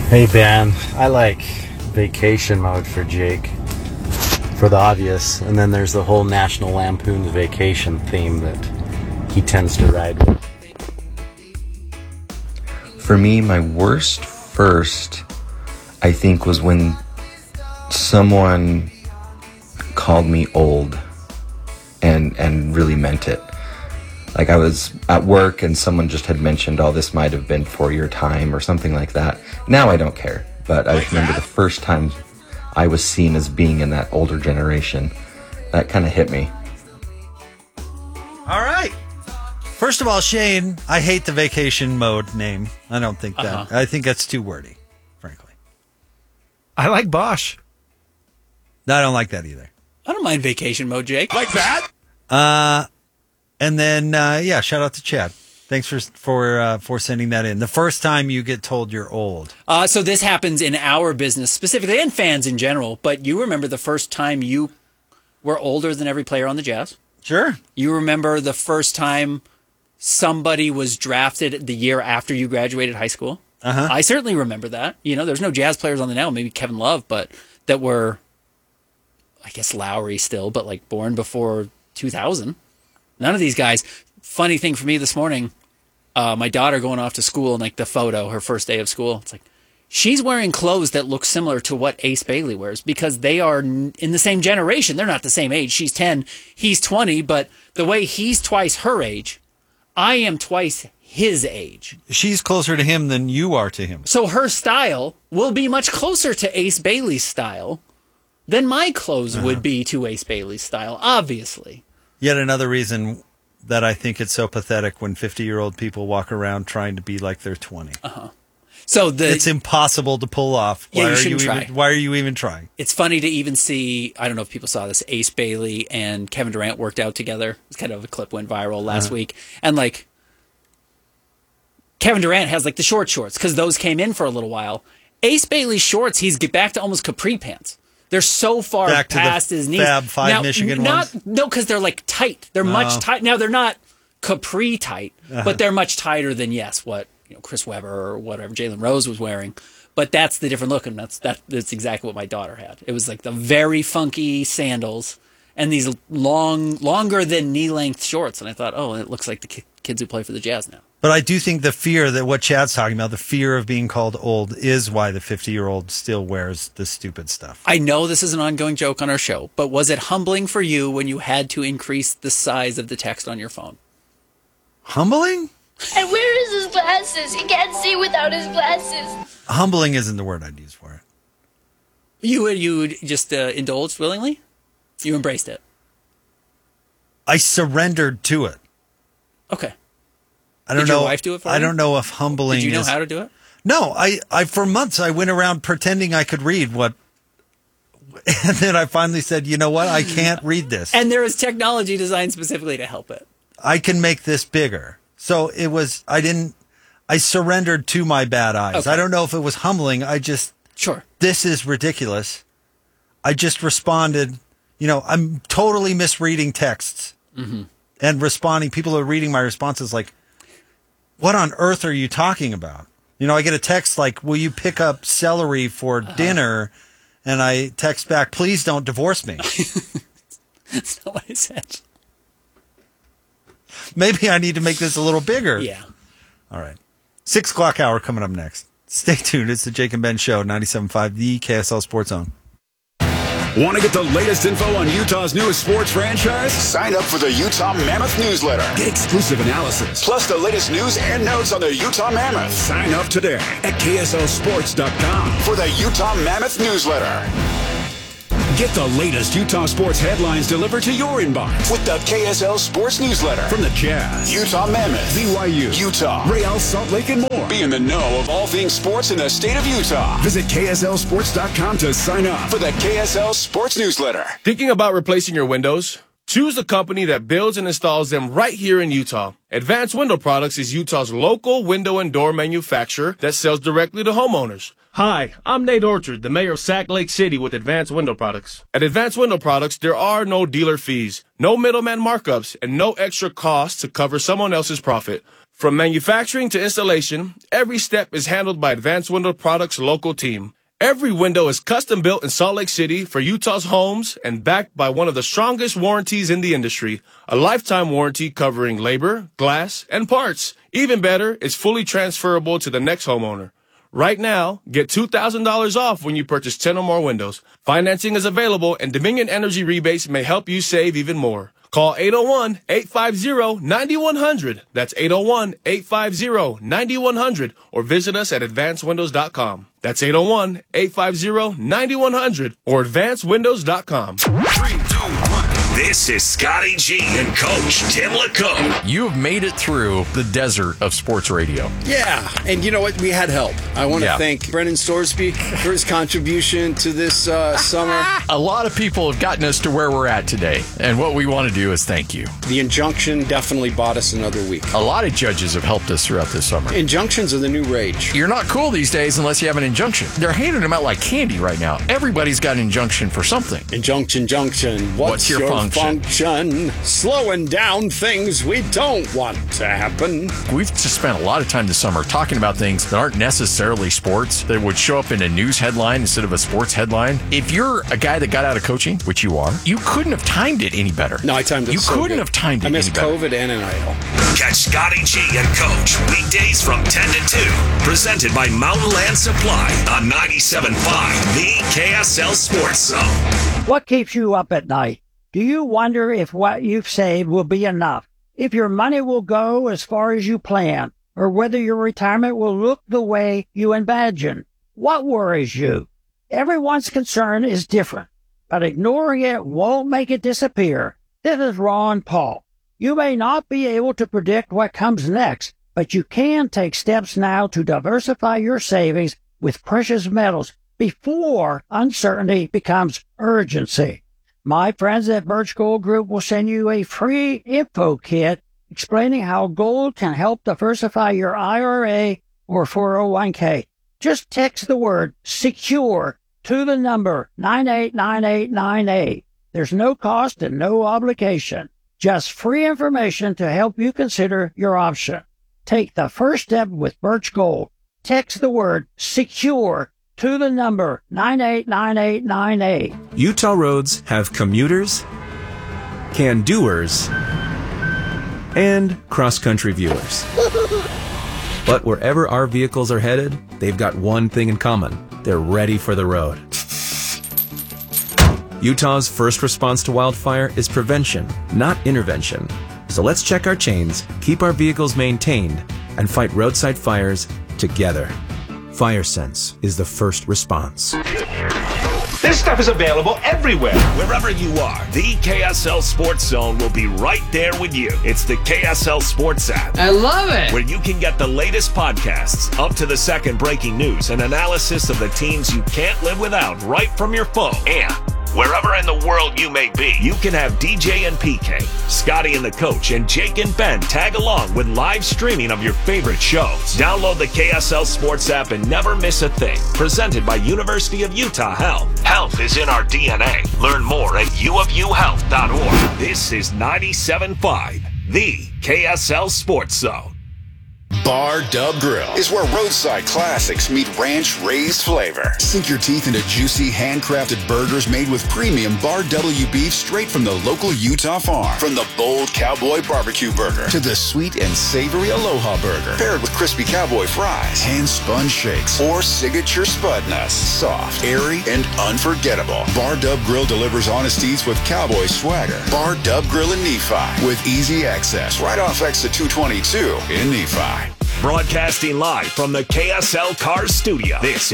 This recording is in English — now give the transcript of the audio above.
Hey Ben, I like vacation mode for Jake, for the obvious, and then there's the whole National Lampoon's Vacation theme that he tends to ride with. For me, my worst first, I think, was when someone called me old and really meant it. Like, I was at work and someone just had mentioned, oh, this might have been for your time or something like that. Now I don't care, but I remember the first time I was seen as being in that older generation. That kind of hit me. All right. First of all, Shane, I hate the vacation mode name. I don't think that. I think that's too wordy, frankly. I like Bosch. No, I don't like that either. I don't mind vacation mode, Jake. Like that? And then, shout out to Chad. Thanks for sending that in. The first time you get told you're old. So this happens in our business specifically and fans in general, but you remember the first time you were older than every player on the Jazz? Sure. You remember the first time somebody was drafted the year after you graduated high school? Uh-huh. I certainly remember that. You know, there's no Jazz players on the now, maybe Kevin Love, but that were, I guess Lowry still, but like born before 2000. None of these guys. Funny thing for me this morning, my daughter going off to school and like the photo, her first day of school, it's like she's wearing clothes that look similar to what Ace Bailey wears because they are in the same generation. They're not the same age. She's 10, he's 20, but the way he's twice her age, I am twice his age. She's closer to him than you are to him. So her style will be much closer to Ace Bailey's style than my clothes would be to Ace Bailey's style, obviously. Yet another reason that I think it's so pathetic when 50-year-old people walk around trying to be like they're 20. So it's impossible to pull off. Yeah, you shouldn't try. Why are you even trying? It's funny to even see, I don't know if people saw this, Ace Bailey and Kevin Durant worked out together. It's kind of a clip went viral last week. And like, Kevin Durant has like the short shorts because those came in for a little while. Ace Bailey's shorts, he's back to almost capri pants. They're so far back past to the his knees. Fab Five Michigan ones? No, because they're like tight. They're much tight. Now they're not capri tight, but they're much tighter than what Chris Webber or whatever Jalen Rose was wearing. But that's the different look, and that's exactly what my daughter had. It was like the very funky sandals and these longer than knee length shorts. And I thought, oh, it looks like the kids who play for the Jazz now. But I do think the fear that what Chad's talking about, the fear of being called old, is why the 50-year-old still wears the stupid stuff. I know this is an ongoing joke on our show, but was it humbling for you when you had to increase the size of the text on your phone? Humbling? And where is his glasses? He can't see without his glasses. Humbling isn't the word I'd use for it. You just indulged willingly? You embraced it? I surrendered to it. Okay. I don't Did know. Your wife do it for you? I don't know if humbling is... Did you know how to do it? No, I for months I went around pretending I could read what... And then I finally said, you know what? I can't read this. And there is technology designed specifically to help it. I can make this bigger. So it was... I surrendered to my bad eyes. Okay. I don't know if it was humbling. I just... Sure. This is ridiculous. I just responded... I'm totally misreading texts and responding. People are reading my responses like, what on earth are you talking about? I get a text like, will you pick up celery for dinner? And I text back, please don't divorce me. That's not what I said. Maybe I need to make this a little bigger. Yeah. All right. 6 o'clock hour coming up next. Stay tuned. It's the Jake and Ben Show, 97.5, the KSL Sports Zone. Want to get the latest info on Utah's newest sports franchise? Sign up for the Utah Mammoth newsletter. Get exclusive analysis, plus the latest news and notes on the Utah Mammoth. Sign up today at KSLSports.com for the Utah Mammoth newsletter. Get the latest Utah sports headlines delivered to your inbox with the KSL Sports Newsletter from the Jazz, Utah Mammoth, BYU, Utah, Real Salt Lake, and more. Be in the know of all things sports in the state of Utah. Visit KSLSports.com to sign up for the KSL Sports Newsletter. Thinking about replacing your windows? Choose a company that builds and installs them right here in Utah. Advanced Window Products is Utah's local window and door manufacturer that sells directly to homeowners. Hi, I'm Nate Orchard, the mayor of Sac Lake City with Advanced Window Products. At Advanced Window Products, there are no dealer fees, no middleman markups, and no extra costs to cover someone else's profit. From manufacturing to installation, every step is handled by Advanced Window Products' local team. Every window is custom built in Salt Lake City for Utah's homes and backed by one of the strongest warranties in the industry, a lifetime warranty covering labor, glass, and parts. Even better, it's fully transferable to the next homeowner. Right now, get $2,000 off when you purchase 10 or more windows. Financing is available, and Dominion Energy rebates may help you save even more. Call 801-850-9100. That's 801-850-9100. Or visit us at advancedwindows.com. That's 801-850-9100 or advancedwindows.com. 3, 2, 1. This is Scotty G and Coach Tim LaCombe. You have made it through the desert of sports radio. Yeah, and you know what? We had help. I want to thank Brendan Storsby for his contribution to this summer. A lot of people have gotten us to where we're at today, and what we want to do is thank you. The injunction definitely bought us another week. A lot of judges have helped us throughout this summer. Injunctions are the new rage. You're not cool these days unless you have an injunction. They're handing them out like candy right now. Everybody's got an injunction for something. Injunction. What's your function? Slowing down things we don't want to happen. We've just spent a lot of time this summer talking about things that aren't necessarily sports, that would show up in a news headline instead of a sports headline. If you're a guy that got out of coaching, which you are, you couldn't have timed it any better. No, I timed it You so couldn't good. have timed it any better. I missed COVID and NIL. Catch Scotty G and Coach weekdays from 10 to 2. Presented by Mountain Land Supply on 97.5, the KSL Sports Zone. What keeps you up at night? Do you wonder if what you've saved will be enough? If your money will go as far as you plan? Or whether your retirement will look the way you imagine? What worries you? Everyone's concern is different, but ignoring it won't make it disappear. This is Ron Paul. You may not be able to predict what comes next, but you can take steps now to diversify your savings with precious metals before uncertainty becomes urgency. My friends at Birch Gold Group will send you a free info kit explaining how gold can help diversify your IRA or 401k. Just text the word SECURE to the number 989898. There's no cost and no obligation. Just free information to help you consider your option. Take the first step with Birch Gold. Text the word SECURE to the number 989898. Utah roads have commuters, can-doers, and cross-country viewers. But wherever our vehicles are headed, they've got one thing in common. They're ready for the road. Utah's first response to wildfire is prevention, not intervention. So let's check our chains, keep our vehicles maintained, and fight roadside fires together. FireSense is the first response. This stuff is available everywhere. Wherever you are, the KSL Sports Zone will be right there with you. It's the KSL Sports app. I love it. Where you can get the latest podcasts, up to the second breaking news, and analysis of the teams you can't live without right from your phone. And wherever in the world you may be, you can have DJ and PK, Scotty and the Coach, and Jake and Ben tag along with live streaming of your favorite shows. Download the KSL Sports app and never miss a thing. Presented by University of Utah Health. Health is in our DNA. Learn more at uofuhealth.org. This is 97.5, the KSL Sports Zone. Bar Dub Grill is where roadside classics meet ranch-raised flavor. Sink your teeth into juicy, handcrafted burgers made with premium Bar W beef straight from the local Utah farm. From the bold cowboy barbecue burger to the sweet and savory Aloha burger, paired with crispy cowboy fries, hand-spun shakes, or signature spud nuts. Soft, airy, and unforgettable. Bar Dub Grill delivers honesties with cowboy swagger. Bar Dub Grill in Nephi with easy access right off exit 222 in Nephi. Broadcasting live from the KSL Cars Studio. This